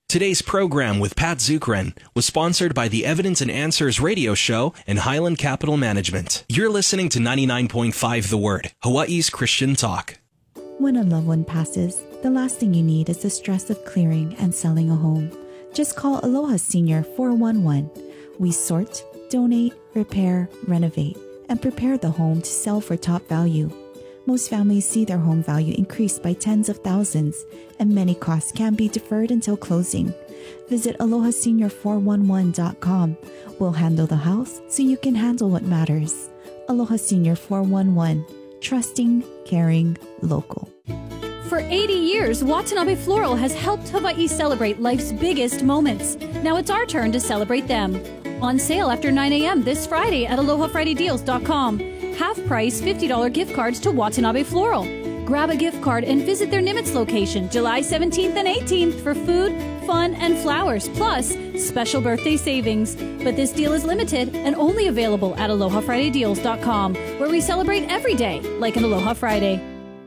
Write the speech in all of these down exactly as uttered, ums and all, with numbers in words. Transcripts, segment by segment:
Today's program with Pat Zukeran was sponsored by the Evidence and Answers radio show and Highland Capital Management. You're listening to ninety-nine point five The Word, Hawaii's Christian talk. When a loved one passes, the last thing you need is the stress of clearing and selling a home. Just call Aloha Senior four one one. We sort, donate, repair, renovate, and prepare the home to sell for top value. Most families see their home value increase by tens of thousands, and many costs can be deferred until closing. Visit aloha senior four one one dot com. We'll handle the house so you can handle what matters. Aloha Senior four one one. Trusting, caring, local. For eighty years, Watanabe Floral has helped Hawaii celebrate life's biggest moments. Now it's our turn to celebrate them. On sale after nine a.m. this Friday at aloha friday deals dot com. Half-price fifty dollars gift cards to Watanabe Floral. Grab a gift card and visit their Nimitz location July seventeenth and eighteenth for food, fun, and flowers, plus special birthday savings. But this deal is limited and only available at aloha friday deals dot com, where we celebrate every day like an Aloha Friday.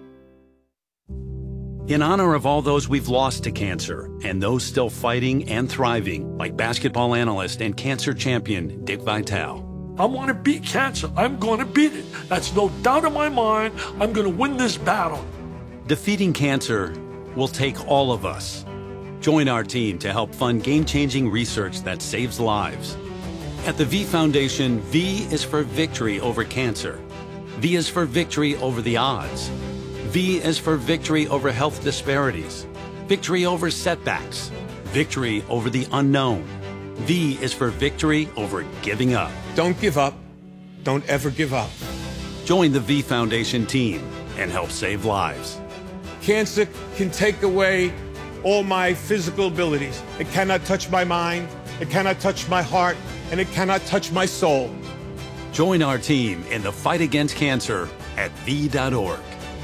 In honor of all those we've lost to cancer and those still fighting and thriving, like basketball analyst and cancer champion Dick Vitale. I want to beat cancer. I'm going to beat it. That's no doubt in my mind. I'm going to win this battle. Defeating cancer will take all of us. Join our team to help fund game-changing research that saves lives. At the V Foundation, V is for victory over cancer. V is for victory over the odds. V is for victory over health disparities, victory over setbacks, victory over the unknown. V is for victory over giving up. Don't give up. Don't ever give up. Join the V Foundation team and help save lives. Cancer can take away all my physical abilities. It cannot touch my mind, it cannot touch my heart, and it cannot touch my soul. Join our team in the fight against cancer at V dot org.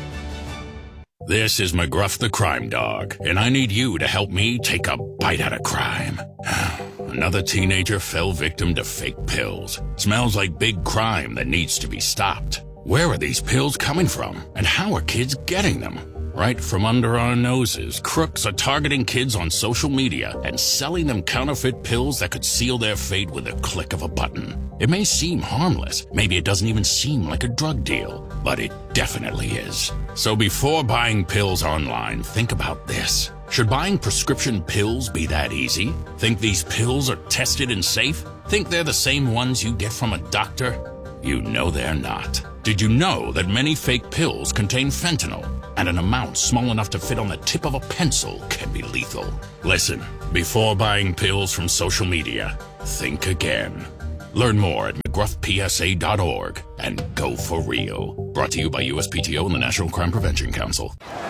This is McGruff the Crime Dog, and I need you to help me take a bite out of crime. Another teenager fell victim to fake pills. Smells like big crime that needs to be stopped. Where are these pills coming from, and how are kids getting them? Right from under our noses, crooks are targeting kids on social media and selling them counterfeit pills that could seal their fate with a click of a button. It may seem harmless, maybe it doesn't even seem like a drug deal, but it definitely is. So before buying pills online, think about this. Should buying prescription pills be that easy? Think these pills are tested and safe? Think they're the same ones you get from a doctor? You know they're not. Did you know that many fake pills contain fentanyl? And an amount small enough to fit on the tip of a pencil can be lethal. Listen, before buying pills from social media, think again. Learn more at mcgruff p s a dot org and go for real. Brought to you by U S P T O and the National Crime Prevention Council.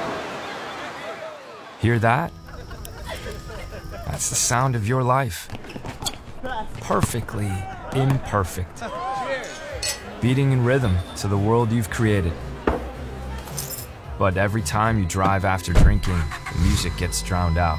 Hear that? That's the sound of your life. Perfectly imperfect. Beating in rhythm to the world you've created. But every time you drive after drinking, the music gets drowned out.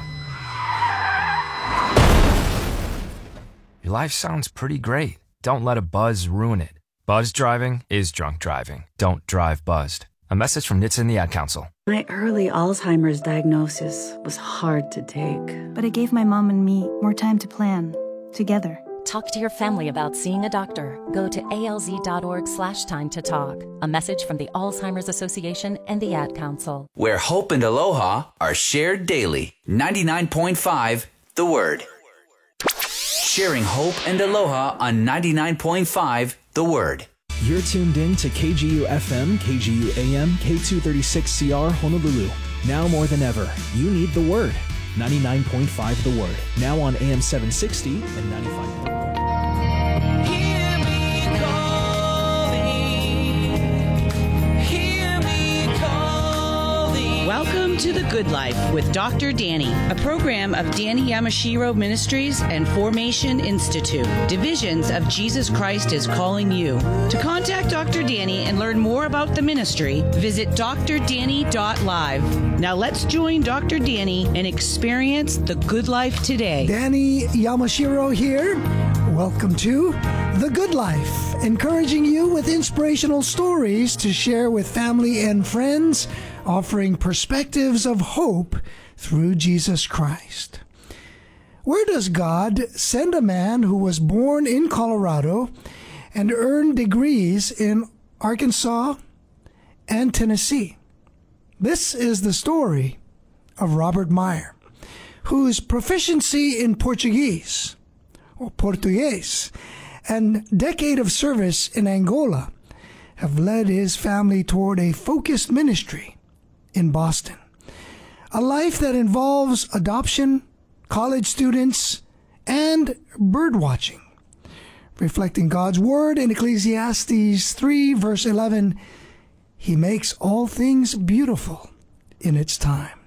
Your life sounds pretty great. Don't let a buzz ruin it. Buzz driving is drunk driving. Don't drive buzzed. A message from N H T S A and the Ad Council. My early Alzheimer's diagnosis was hard to take. But it gave my mom and me more time to plan, together. Talk to your family about seeing a doctor. Go to alz.org slash time to talk. A message from the Alzheimer's Association and the Ad Council. Where hope and aloha are shared daily. ninety-nine point five The Word. Sharing hope and aloha on ninety-nine point five The Word. You're tuned in to K G U F M, K G U A M, K two thirty-six C R Honolulu. Now more than ever, you need the Word. ninety-nine point five The Word. Now on A M seven sixty and ninety-five point one. Welcome to The Good Life with Doctor Danny, a program of Danny Yamashiro Ministries and Formation Institute, divisions of Jesus Christ is Calling You. To contact Doctor Danny and learn more about the ministry, visit d r danny dot live. Now let's join Doctor Danny and experience the good life today. Danny Yamashiro here. Welcome to The Good Life, encouraging you with inspirational stories to share with family and friends, offering perspectives of hope through Jesus Christ. Where does God send a man who was born in Colorado and earned degrees in Arkansas and Tennessee? This is the story of Robert Meyer, whose proficiency in Portuguese, or Portuguese, and decade of service in Angola have led his family toward a focused ministry in Boston. A life that involves adoption, college students, and bird watching. Reflecting God's word in Ecclesiastes three, verse eleven, He makes all things beautiful in its time.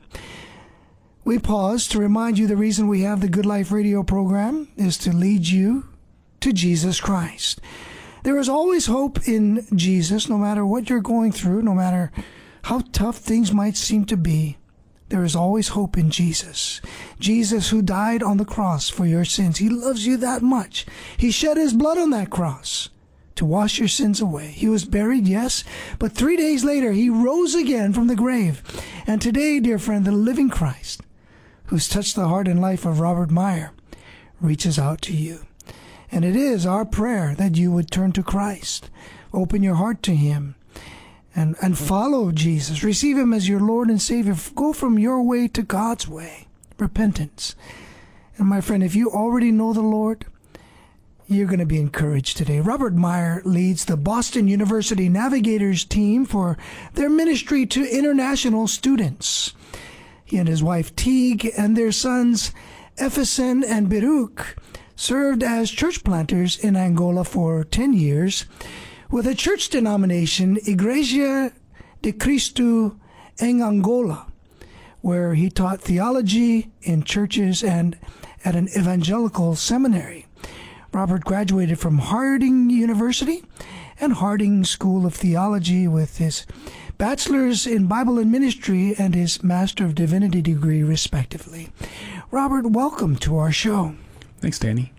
We pause to remind you the reason we have the Good Life radio program is to lead you to Jesus Christ. There is always hope in Jesus, no matter what you're going through, no matter how tough things might seem to be. There is always hope in Jesus. Jesus who died on the cross for your sins. He loves you that much. He shed his blood on that cross to wash your sins away. He was buried, yes, but three days later he rose again from the grave. And today, dear friend, the living Christ, who's touched the heart and life of Robert Meyer, reaches out to you. And it is our prayer that you would turn to Christ, open your heart to him, and, and follow Jesus. Receive him as your Lord and Savior. Go from your way to God's way. Repentance. And my friend, if you already know the Lord, you're going to be encouraged today. Robert Meyer leads the Boston University Navigators team for their ministry to international students. He and his wife Teague and their sons Efesen and Baruch served as church planters in Angola for ten years with a church denomination, Igreja de Cristo em Angola, where he taught theology in churches and at an evangelical seminary. Robert graduated from Harding University and Harding School of Theology with his bachelor's in Bible and Ministry and his Master of Divinity degree, respectively. Robert, welcome to our show. Thanks, Danny.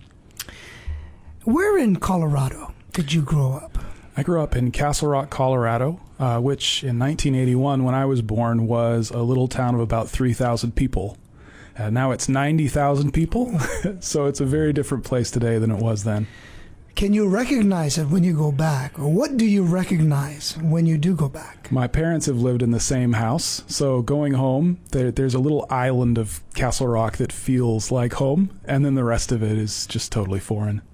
Where in Colorado did you grow up? I grew up in Castle Rock, Colorado, uh, which in nineteen eighty-one, when I was born, was a little town of about three thousand people. Uh, now it's ninety thousand people, so it's a very different place today than it was then. Can you recognize it when you go back? Or what do you recognize when you do go back? My parents have lived in the same house, so going home, there, there's a little island of Castle Rock that feels like home, and then the rest of it is just totally foreign.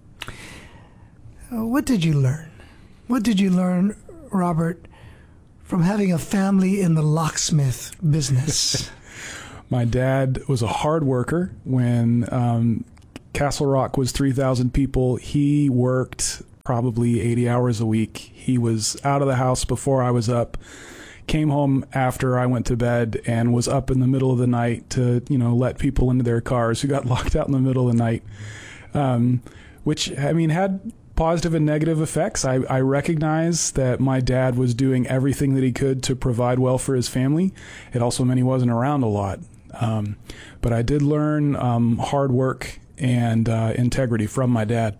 Uh, what did you learn? What did you learn, Robert, from having a family in the locksmith business? My dad was a hard worker. When um, Castle Rock was three thousand people, he worked probably eighty hours a week. He was out of the house before I was up, came home after I went to bed, and was up in the middle of the night to, you know, let people into their cars who got locked out in the middle of the night, um, which, I mean, had positive and negative effects. I, I recognize that my dad was doing everything that he could to provide well for his family. It also meant he wasn't around a lot. Um, but I did learn um, hard work and uh, integrity from my dad.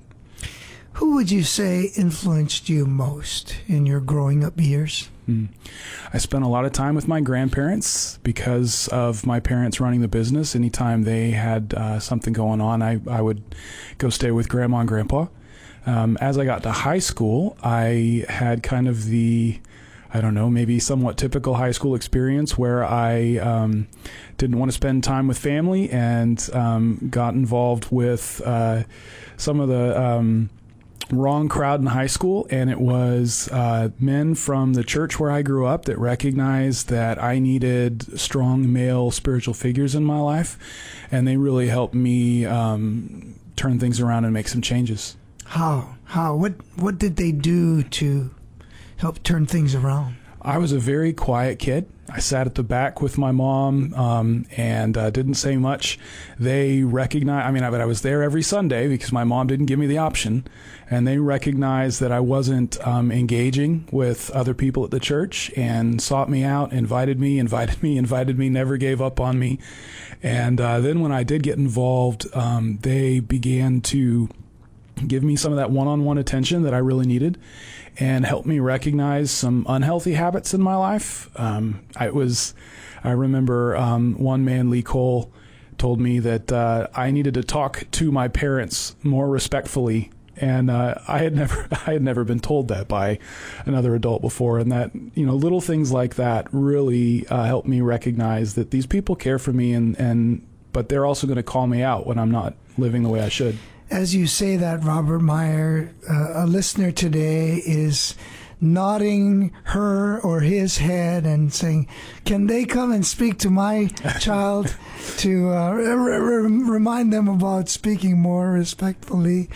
Who would you say influenced you most in your growing up years? Mm. I spent a lot of time with my grandparents because of my parents running the business. Anytime they had uh, something going on, I, I would go stay with Grandma and Grandpa. Um, as I got to high school, I had kind of the, I don't know, maybe somewhat typical high school experience where I um, didn't want to spend time with family and um, got involved with uh, some of the um, wrong crowd in high school. And it was uh, men from the church where I grew up that recognized that I needed strong male spiritual figures in my life. And they really helped me um, turn things around and make some changes. How? How? What What did they do to help turn things around? I was a very quiet kid. I sat at the back with my mom um, and uh, didn't say much. They recognized, I mean, I, but I was there every Sunday because my mom didn't give me the option. And they recognized that I wasn't um, engaging with other people at the church and sought me out, invited me, invited me, invited me, never gave up on me. And uh, then when I did get involved, um, they began to give me some of that one-on-one attention that I really needed and help me recognize some unhealthy habits in my life. Um, I was, I remember um, one man, Lee Cole, told me that uh, I needed to talk to my parents more respectfully. And uh, I had never, I had never been told that by another adult before, and that, you know, little things like that really uh, helped me recognize that these people care for me, and, and but they're also going to call me out when I'm not living the way I should. As you say that, Robert Meyer, uh, a listener today is nodding her or his head and saying, "Can they come and speak to my child to uh, re- re- remind them about speaking more respectfully?"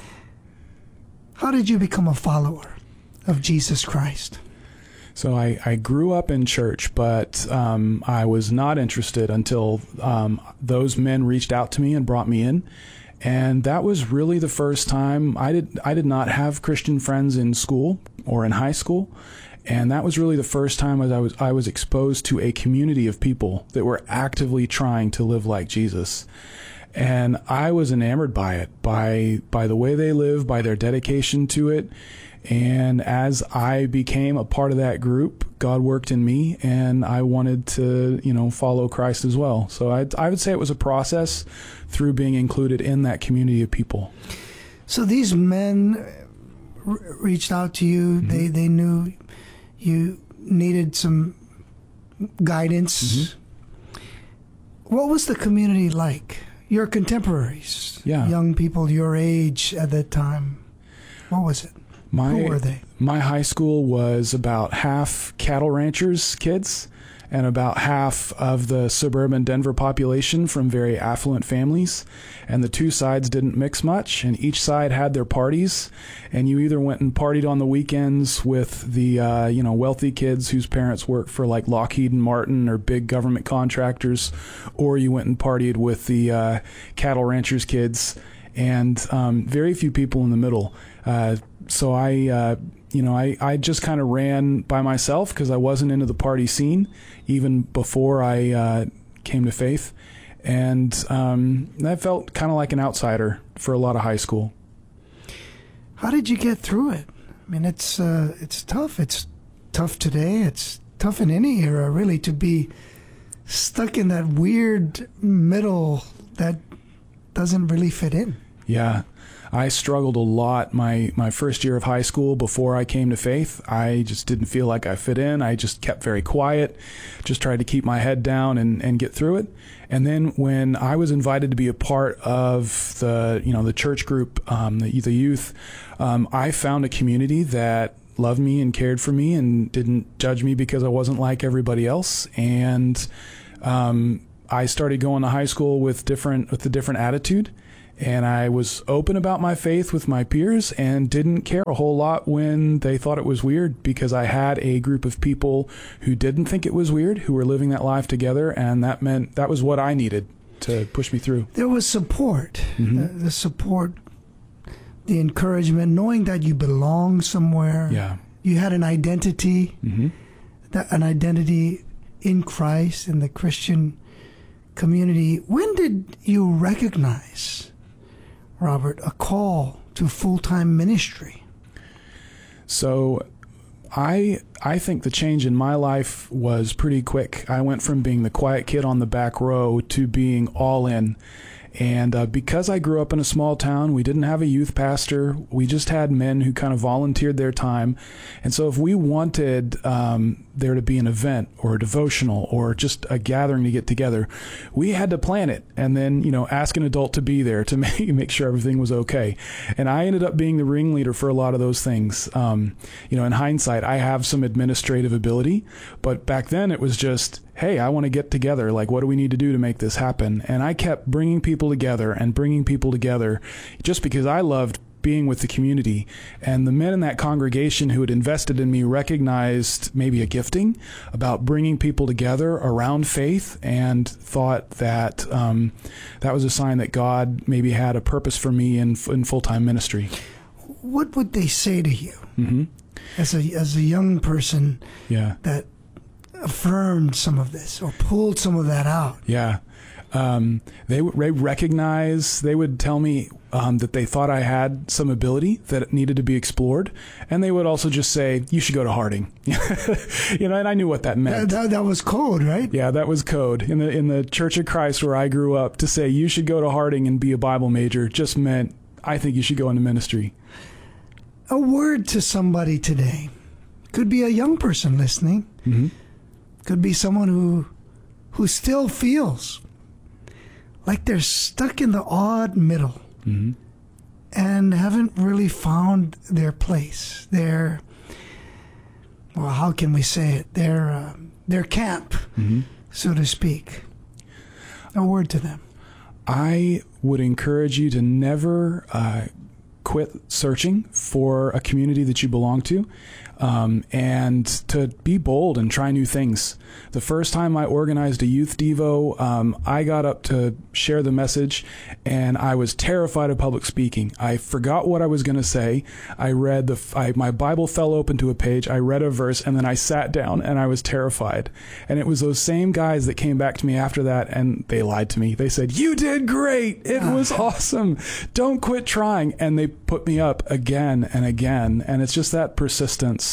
How did you become a follower of Jesus Christ? So I, I grew up in church, but um, I was not interested until um, those men reached out to me and brought me in. And that was really the first time. I did I did not have Christian friends in school or in high school. And that was really the first time as I was I was exposed to a community of people that were actively trying to live like Jesus. And I was enamored by it, by by the way they live, by their dedication to it. And as I became a part of that group, God worked in me, and I wanted to, you know, follow Christ as well. So I, I would say it was a process through being included in that community of people. So these men r- reached out to you. Mm-hmm. They they knew you needed some guidance. Mm-hmm. What was the community like? Your contemporaries, yeah. young people your age at that time. What was it? My, Who were they? My high school was about half cattle ranchers' kids and about half of the suburban Denver population from very affluent families. And the two sides didn't mix much, and each side had their parties. And you either went and partied on the weekends with the uh, you know wealthy kids whose parents worked for like Lockheed and Martin or big government contractors, or you went and partied with the uh, cattle ranchers' kids, and um, very few people in the middle. Uh, so I, uh, you know, I, I just kind of ran by myself because I wasn't into the party scene even before I uh, came to faith. And um, I felt kind of like an outsider for a lot of high school. How did you get through it? I mean, it's uh, it's tough. It's tough today. It's tough in any era, really, to be stuck in that weird middle that doesn't really fit in. Yeah. I struggled a lot my, my first year of high school before I came to faith. I just didn't feel like I fit in. I just kept very quiet, just tried to keep my head down and, and get through it. And then when I was invited to be a part of the, you know, the church group, um, the, the youth, um, I found a community that loved me and cared for me and didn't judge me because I wasn't like everybody else. And um, I started going to high school with different with a different attitude. And I was open about my faith with my peers and didn't care a whole lot when they thought it was weird, because I had a group of people who didn't think it was weird, who were living that life together, and that meant that was what I needed to push me through. There was support, mm-hmm. uh, the support, the encouragement, knowing that you belong somewhere. Yeah. You had an identity, mm-hmm. that, an identity in Christ, in the Christian community. When did you recognize, Robert, a call to full-time ministry? So I I think the change in my life was pretty quick. I went from being the quiet kid on the back row to being all in. And uh, because I grew up in a small town, we didn't have a youth pastor. We just had men who kind of volunteered their time. And so if we wanted um, there to be an event or a devotional or just a gathering to get together, we had to plan it and then, you know, ask an adult to be there to make, make sure everything was okay. And I ended up being the ringleader for a lot of those things. Um, you know, in hindsight, I have some administrative ability, but back then it was just, hey, I want to get together. Like, what do we need to do to make this happen? And I kept bringing people together and bringing people together just because I loved being with the community. And the men in that congregation who had invested in me recognized maybe a gifting about bringing people together around faith and thought that um, that was a sign that God maybe had a purpose for me in, in full-time ministry. What would they say to you mm-hmm. as a as a young person yeah. that affirmed some of this or pulled some of that out? Yeah. Um, they would they recognize, they would tell me um, that they thought I had some ability that needed to be explored. And they would also just say, you should go to Harding. You know, and I knew what that meant. That, that, that was code, right? Yeah, that was code. In the, in the Church of Christ where I grew up, to say you should go to Harding and be a Bible major just meant, I think you should go into ministry. A word to somebody today. Could be a young person listening. Mm-hmm. Could be someone who who still feels like they're stuck in the odd middle, mm-hmm. and haven't really found their place. Their, well, how can we say it? Their, uh, their camp, mm-hmm. so to speak. A word to them. I would encourage you to never uh, quit searching for a community that you belong to, um, and to be bold and try new things. The first time I organized a youth devo, um, I got up to share the message, and I was terrified of public speaking. I forgot what I was going to say. I read the, I, my Bible fell open to a page. I read a verse, and then I sat down, and I was terrified. And it was those same guys that came back to me after that, and they lied to me. They said, "You did great. It was awesome. Don't quit trying." And they put me up again and again. And it's just that persistence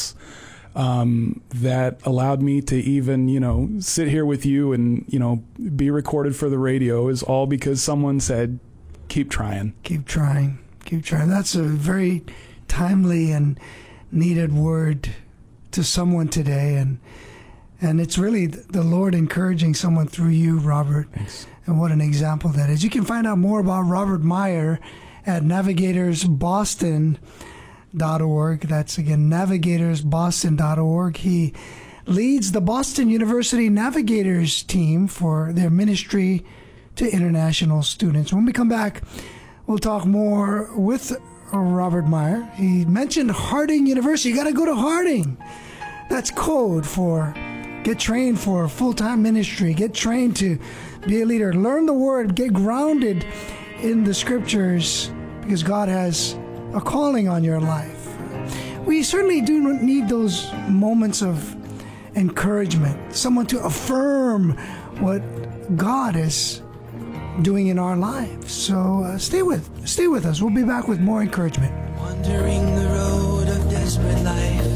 Um, that allowed me to even, you know, sit here with you and, you know, be recorded for the radio, is all because someone said, keep trying. Keep trying. Keep trying. That's a very timely and needed word to someone today. And and it's really the Lord encouraging someone through you, Robert. Thanks. And what an example that is. You can find out more about Robert Meyer at navigators boston dot org. That's, again, navigators boston dot org. He leads the Boston University Navigators team for their ministry to international students. When we come back, we'll talk more with Robert Meyer. He mentioned Harding University. You got to go to Harding. That's code for get trained for full-time ministry, get trained to be a leader, learn the word, get grounded in the scriptures, because God has a calling on your life. We certainly do need those moments of encouragement, someone to affirm what God is doing in our lives. So uh, stay with stay with us. We'll be back with more encouragement. Wandering the road of desperate life,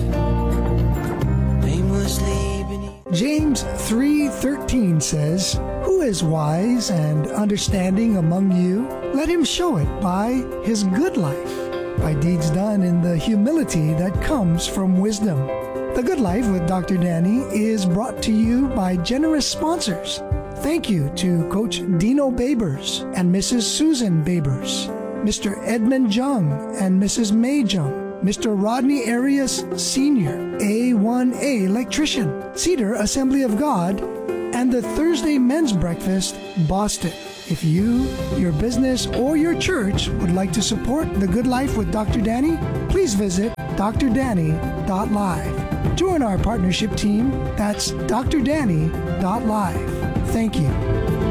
aimlessly beneath. James three thirteen says, "Who is wise and understanding among you? Let him show it by his good life, by deeds done in the humility that comes from wisdom." The Good Life with Doctor Danny is brought to you by generous sponsors. Thank you to Coach Dino Babers and Missus Susan Babers, Mister Edmund Jung and Missus May Jung, Mister Rodney Arias Senior, A one A Electrician, Cedar Assembly of God, and the Thursday Men's Breakfast, Boston. If you, your business, or your church would like to support The Good Life with Doctor Danny, please visit d r danny dot live. Join our partnership team. That's d r danny dot live. Thank you.